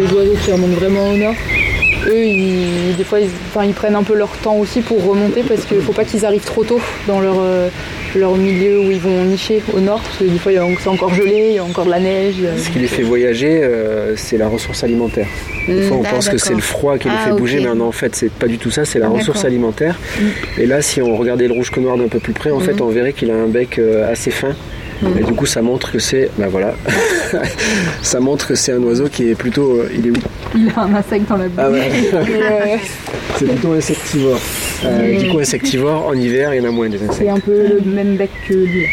les oiseaux qui remontent vraiment au nord, eux, des fois, ils prennent un peu leur temps aussi pour remonter parce qu'il ne faut pas qu'ils arrivent trop tôt dans leur milieu où ils vont nicher au nord, parce que des fois c'est encore gelé, il y a encore de la neige. Ce qui les fait voyager, c'est la ressource alimentaire. Des fois on pense que c'est le froid qui les fait bouger, mais non, en fait c'est pas du tout ça, c'est la ressource alimentaire. Et là, si on regardait le rouge-queue-noir d'un peu plus près, en fait on verrait qu'il a un bec assez fin. Et du coup ça montre que c'est, ça montre que c'est un oiseau qui est plutôt, il est où? Il a un insecte dans la bouche. Ah ouais. C'est plutôt insectivore. Du coup insectivore, en hiver il y en a moins des insectes. C'est un peu le même bec que lui.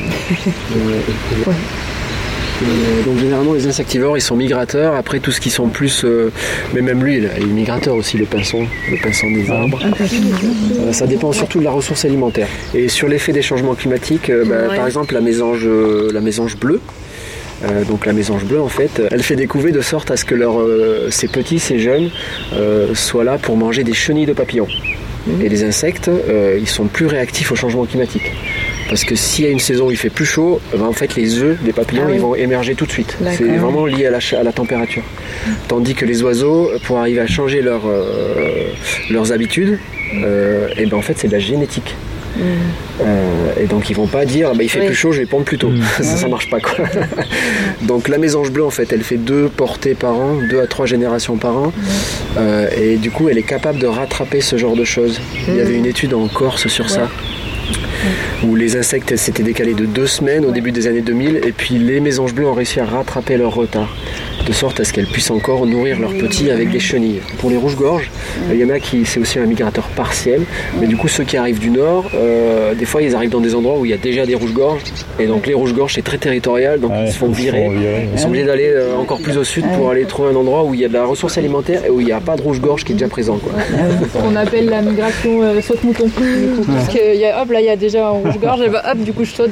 Donc généralement les insectivores ils sont migrateurs, après tout ce qui sont plus, mais même lui il est migrateur aussi, le pinson des arbres. Ça dépend surtout de la ressource alimentaire. Et sur l'effet des changements climatiques, par exemple la mésange bleue, donc la mésange bleue en fait, elle fait des couvées de sorte à ce que ces petits, ces jeunes soient là pour manger des chenilles de papillons. Et les insectes, ils sont plus réactifs au changement climatique. Parce que s'il y a une saison où il fait plus chaud, en fait les œufs des papillons ils vont émerger tout de suite. D'accord. C'est vraiment lié à la température. Tandis que les oiseaux, pour arriver à changer leurs habitudes, et en fait c'est de la génétique. Et donc ils vont pas dire il fait plus chaud, je vais pondre plus tôt. Ça marche pas quoi. Donc la mésange bleue en fait elle fait 2 portées par an, 2 à 3 générations par an, et du coup elle est capable de rattraper ce genre de choses. Il y avait une étude en Corse sur ça, où les insectes s'étaient décalés de 2 semaines au début des années 2000, et puis les mésanges bleues ont réussi à rattraper leur retard, de sorte à ce qu'elles puissent encore nourrir leurs petits avec des chenilles. Pour les rouges-gorges, il y en a qui c'est aussi un migrateur partiel, mais du coup ceux qui arrivent du nord, des fois ils arrivent dans des endroits où il y a déjà des rouges-gorges, et donc les rouges-gorges c'est très territorial, donc ils se font virer, ils sont obligés d'aller encore plus au sud pour aller trouver un endroit où il y a de la ressource alimentaire et où il n'y a pas de rouge-gorge qui est déjà présent quoi. Ce qu'on appelle la migration saute-mouton. Parce que là il y a déjà un rouge-gorge, et du coup je saute.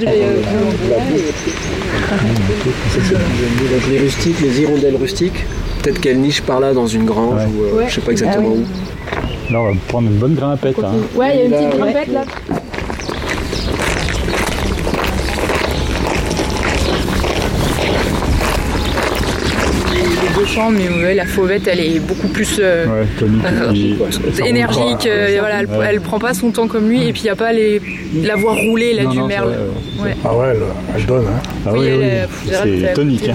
Les rustiques, les hirondelles rustiques, peut-être qu'elles nichent par là dans une grange ou je sais pas exactement où. Là on va prendre une bonne grimpette. Ouais, il y a une petite grimpette là. Champ, mais la fauvette elle est beaucoup plus énergique, elle prend pas son temps comme lui, et puis il n'y a pas la voix roulée là, du merle. Ah ouais, elle donne. Ah oui, c'est tonique.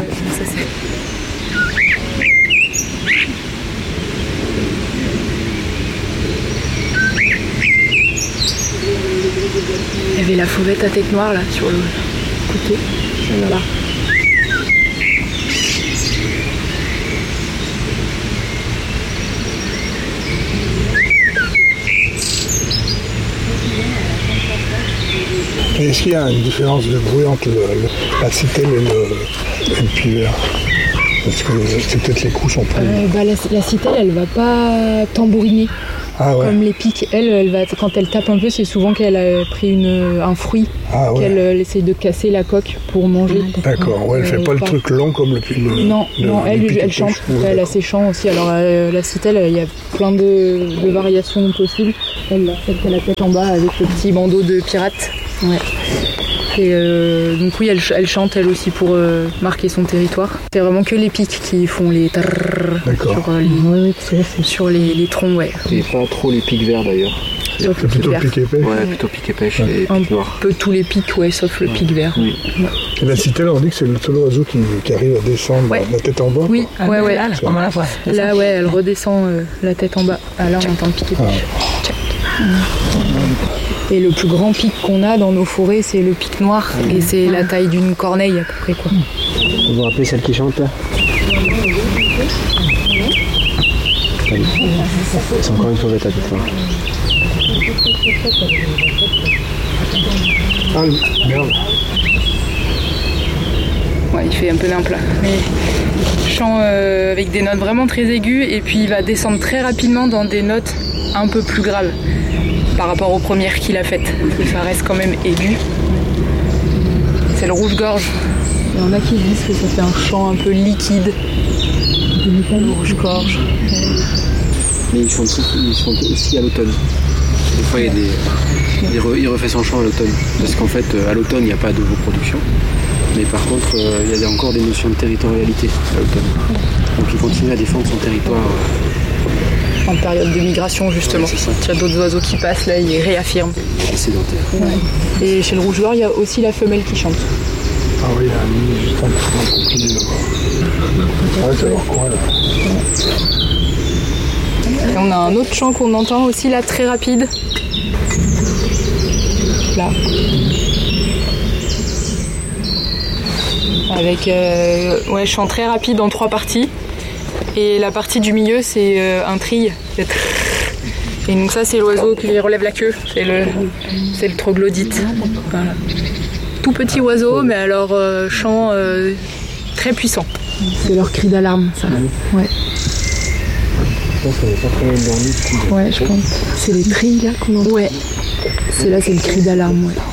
Il y avait la fauvette à tête noire là sur le côté. Voilà. Est-ce qu'il y a une différence de bruit entre la citelle et le pivert? Parce que c'est peut-être les coups sont plus... la citelle, elle va pas tambouriner comme les pics. Elle va, quand elle tape un peu, c'est souvent qu'elle a pris un fruit, qu'elle essaie de casser la coque pour manger. D'accord, elle fait pas le truc long comme le pic. Non, elle chante. Elle a ses chants aussi. Alors la citelle, il y a plein de variations possibles. Elle a celle qui a la tête en bas avec le petit bandeau de pirate. Ouais. Et donc oui, elle chante elle aussi pour marquer son territoire. C'est vraiment que les pics qui font les trrrr sur les troncs, Et pas trop les pics verts d'ailleurs. C'est plutôt pic et pêche. Ouais, plutôt pic et pêche et pic noir. Un peu tous les pics, sauf le pic vert. Oui. Et la citelle, on dit que c'est le seul oiseau qui arrive à descendre la tête en bas. Oui, là, elle redescend la tête en bas. Ah, là, on entend le pic et pêche. Et le plus grand pic qu'on a dans nos forêts, c'est le pic noir, et c'est la taille d'une corneille à peu près quoi. Vous vous rappelez celle qui chante là? C'est encore une fauvette à tête noire. Ah merde. Ouais, il fait un peu nimp là. Mais chant avec des notes vraiment très aiguës, et puis il va descendre très rapidement dans des notes un peu plus graves par rapport aux premières qu'il a faites. Parce que ça reste quand même aigu. C'est le rouge-gorge. Il y en a qui disent que ça fait un chant un peu liquide. Le rouge-gorge. Mais ils chantent aussi à l'automne. Des fois, il refait son chant à l'automne. Parce qu'en fait, à l'automne, il n'y a pas de reproduction. Mais par contre, il y a encore des notions de territorialité à l'automne. Donc il continue à défendre son territoire. En période de migration, justement. Ouais, c'est ça. Il y a d'autres oiseaux qui passent, là, ils réaffirment. C'est sédentaire. Ouais. Et chez le rouge-gorge, il y a aussi la femelle qui chante. Ah oui, il y a un nid juste en dessous dans le peuplier là-bas. Ouais, tu vas voir quoi là. Et on a un autre chant qu'on entend aussi là, très rapide. Là. Avec chant très rapide en 3 parties. Et la partie du milieu, c'est un trille. Et donc ça, c'est l'oiseau qui relève la queue. C'est le troglodyte. Voilà. Tout petit oiseau, mais alors chant très puissant. C'est leur cri d'alarme, ça. Ouais. Je pense qu'on n'est pas très loin de dormir. Ouais, je pense. C'est les trilles là qu'on entend. Ouais. C'est le cri d'alarme, ouais.